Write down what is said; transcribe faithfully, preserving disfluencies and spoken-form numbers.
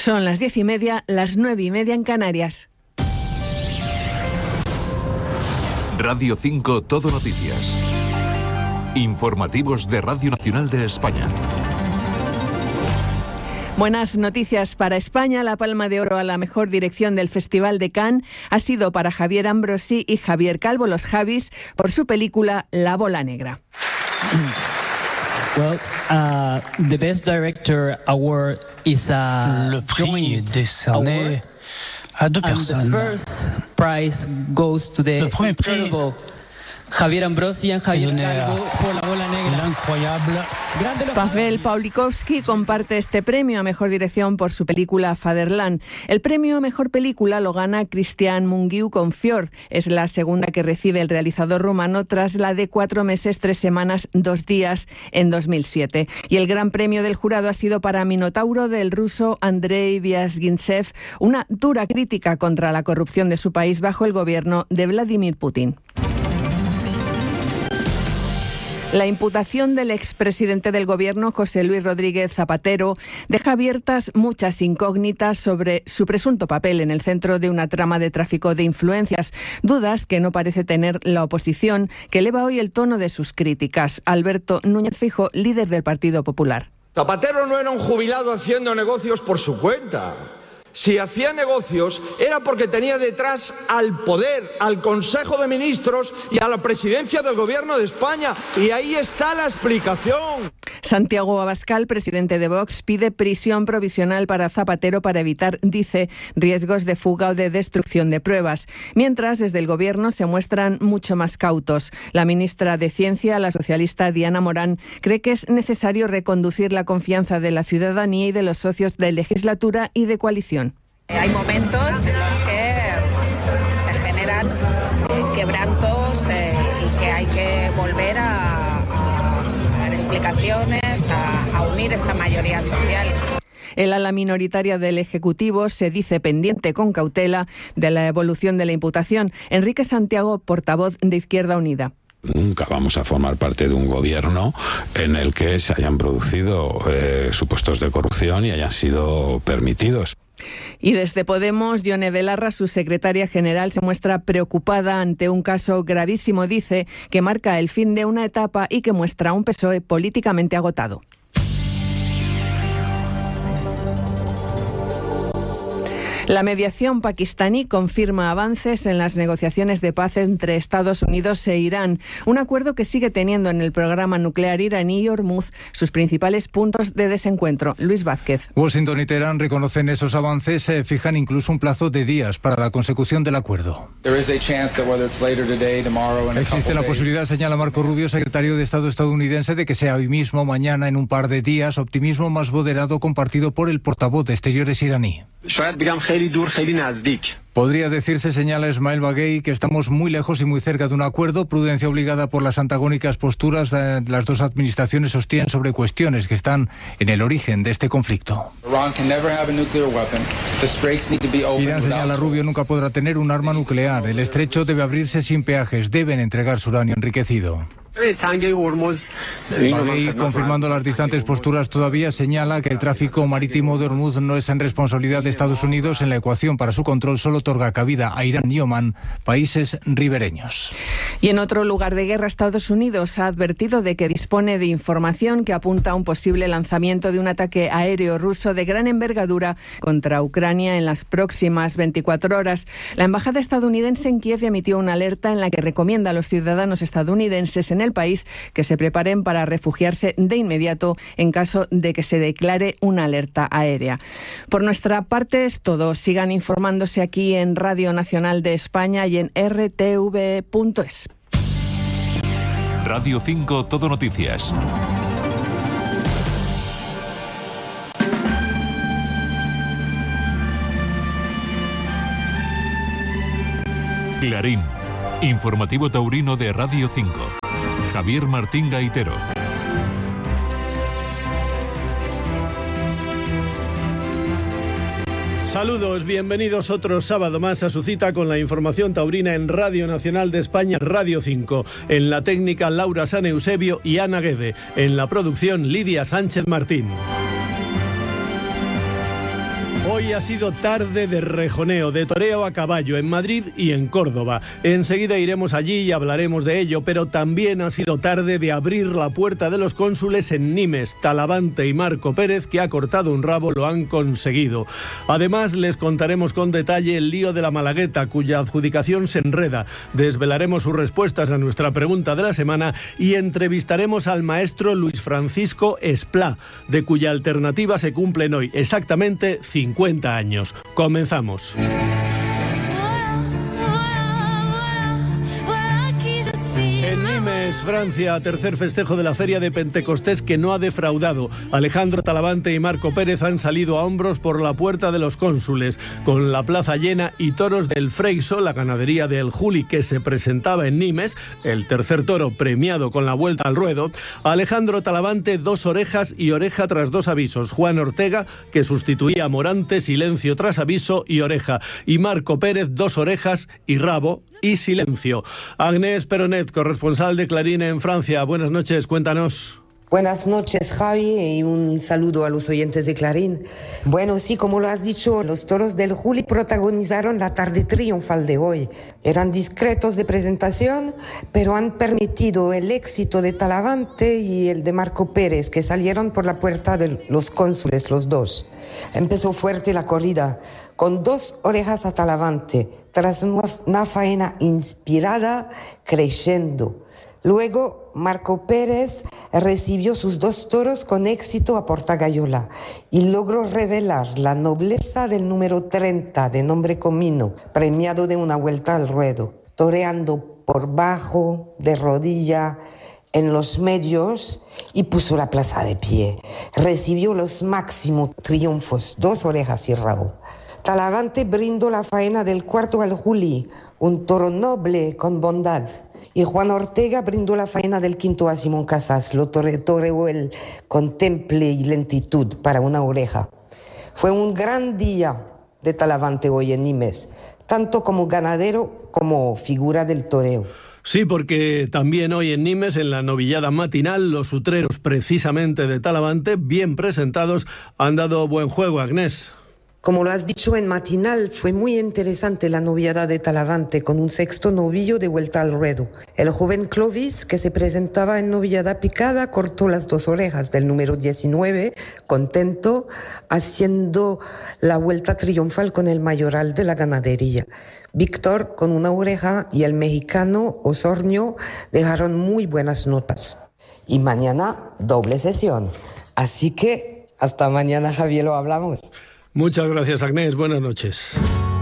Son las diez y media, las nueve y media en Canarias. Radio cinco Todo Noticias. Informativos de Radio Nacional de España. Buenas noticias para España. La Palma de Oro a la mejor dirección del Festival de Cannes ha sido para Javier Ambrosi y Javier Calvo, los Javis, por su película La Bola Negra. Well, uh, the Best Director Award is a Le prix est décerné à deux personnes. And the first prize goes to the Le premier prix incredible Javier Ambrosi y Javier Calvo por La Bola Negra. Incroyable. Pavel Pawlikowski comparte este premio a mejor dirección por su película Fatherland. El premio a mejor película lo gana Cristian Mungiu con Fjord. Es la segunda que recibe el realizador rumano tras la de cuatro meses, tres semanas, dos días en dos mil siete. Y el gran premio del jurado ha sido para Minotauro del ruso Andrei Vyazgintsev, una dura crítica contra la corrupción de su país bajo el gobierno de Vladimir Putin. La imputación del expresidente del Gobierno, José Luis Rodríguez Zapatero, deja abiertas muchas incógnitas sobre su presunto papel en el centro de una trama de tráfico de influencias, dudas que no parece tener la oposición, que eleva hoy el tono de sus críticas. Alberto Núñez Feijóo, líder del Partido Popular. Zapatero no era un jubilado haciendo negocios por su cuenta. Si hacía negocios era porque tenía detrás al poder, al Consejo de Ministros y a la presidencia del Gobierno de España. Y ahí está la explicación. Santiago Abascal, presidente de Vox, pide prisión provisional para Zapatero para evitar, dice, riesgos de fuga o de destrucción de pruebas. Mientras, desde el Gobierno se muestran mucho más cautos. La ministra de Ciencia, la socialista Diana Morán, cree que es necesario reconducir la confianza de la ciudadanía y de los socios de legislatura y de coalición. Hay momentos en los que pues, se generan eh, quebrantos eh, y que hay que volver a, a dar explicaciones, a, a unir esa mayoría social. El ala minoritaria del Ejecutivo se dice pendiente con cautela de la evolución de la imputación. Enrique Santiago, portavoz de Izquierda Unida. Nunca vamos a formar parte de un gobierno en el que se hayan producido eh, supuestos de corrupción y hayan sido permitidos. Y desde Podemos, Yone Belarra, su secretaria general, se muestra preocupada ante un caso gravísimo, dice, que marca el fin de una etapa y que muestra un P S O E políticamente agotado. La mediación pakistaní confirma avances en las negociaciones de paz entre Estados Unidos e Irán, un acuerdo que sigue teniendo en el programa nuclear iraní y Hormuz sus principales puntos de desencuentro. Luis Vázquez. Washington y Teherán reconocen esos avances, se fijan incluso un plazo de días para la consecución del acuerdo. Existe la posibilidad, señala Marco Rubio, secretario de Estado estadounidense, de que sea hoy mismo, mañana, en un par de días, optimismo más moderado compartido por el portavoz de Exteriores iraní. Podría decirse, señala Ismail Baghei, que estamos muy lejos y muy cerca de un acuerdo, prudencia obligada por las antagónicas posturas de las dos administraciones sostienen sobre cuestiones que están en el origen de este conflicto. Irán, señala Rubio, nunca podrá tener un arma nuclear. El estrecho debe abrirse sin peajes, deben entregar su uranio enriquecido. Baghei, confirmando las distantes posturas, todavía señala que el tráfico marítimo de Hormuz no es en responsabilidad de Estados Unidos. En la ecuación para su control solo otorga cabida a Irán y Omán, países ribereños. Y en otro lugar de guerra, Estados Unidos ha advertido de que dispone de información que apunta a un posible lanzamiento de un ataque aéreo ruso de gran envergadura contra Ucrania en las próximas veinticuatro horas. La embajada estadounidense en Kiev emitió una alerta en la que recomienda a los ciudadanos estadounidenses en el país que se preparen para refugiarse de inmediato en caso de que se declare una alerta aérea. Por nuestra parte es todo. Sigan informándose aquí en Radio Nacional de España y en R T V punto es. Radio cinco Todo Noticias. Clarín, informativo taurino de Radio cinco. Javier Martín Gaitero. Saludos, bienvenidos otro sábado más a su cita con la información taurina en Radio Nacional de España, Radio cinco. En la técnica, Laura San Eusebio y Ana Guede. En la producción, Lidia Sánchez Martín. Hoy ha sido tarde de rejoneo, de toreo a caballo en Madrid y en Córdoba. Enseguida iremos allí y hablaremos de ello, pero también ha sido tarde de abrir la puerta de los cónsules en Nimes. Talavante y Marco Pérez, que ha cortado un rabo, lo han conseguido. Además, les contaremos con detalle el lío de la Malagueta, cuya adjudicación se enreda. Desvelaremos sus respuestas a nuestra pregunta de la semana y entrevistaremos al maestro Luis Francisco Esplá, de cuya alternativa se cumplen hoy exactamente cincuenta años. Comenzamos. En Nimes, Francia, tercer festejo de la Feria de Pentecostés que no ha defraudado. Alejandro Talavante y Marco Pérez han salido a hombros por la puerta de los cónsules, con la plaza llena y toros del Freiso, la ganadería del Juli que se presentaba en Nimes, el tercer toro premiado con la vuelta al ruedo. Alejandro Talavante, dos orejas y oreja tras dos avisos. Juan Ortega, que sustituía a Morante, silencio tras aviso y oreja. Y Marco Pérez, dos orejas y rabo y silencio. Agnès Peronet, corresponsal de Clarín en Francia. Buenas noches, cuéntanos. Buenas noches, Javi, y un saludo a los oyentes de Clarín. Bueno, sí, como lo has dicho, los toros del Juli protagonizaron la tarde triunfal de hoy. Eran discretos de presentación, pero han permitido el éxito de Talavante y el de Marco Pérez, que salieron por la puerta de los cónsules, los dos. Empezó fuerte la corrida, con dos orejas a Talavante, tras una faena inspirada, creciendo. Luego, Marco Pérez recibió sus dos toros con éxito a Portagayola y logró revelar la nobleza del número treinta, de nombre Comino, premiado de una vuelta al ruedo, toreando por bajo, de rodilla, en los medios, y puso la plaza de pie. Recibió los máximos triunfos, dos orejas y rabo. Talavante brindó la faena del cuarto al Juli, un toro noble con bondad. Y Juan Ortega brindó la faena del quinto a Simón Casas, lo tore- toreó él con temple y lentitud para una oreja. Fue un gran día de Talavante hoy en Nimes, tanto como ganadero como figura del toreo. Sí, porque también hoy en Nimes, en la novillada matinal, los utreros precisamente de Talavante, bien presentados, han dado buen juego, Agnès. Como lo has dicho en matinal, fue muy interesante la noviada de Talavante con un sexto novillo de vuelta al ruedo. El joven Clovis, que se presentaba en novillada picada, cortó las dos orejas del número diecinueve, contento, haciendo la vuelta triunfal con el mayoral de la ganadería. Víctor con una oreja y el mexicano Osornio dejaron muy buenas notas. Y mañana doble sesión. Así que hasta mañana, Javier, lo hablamos. Muchas gracias, Agnès. Buenas noches.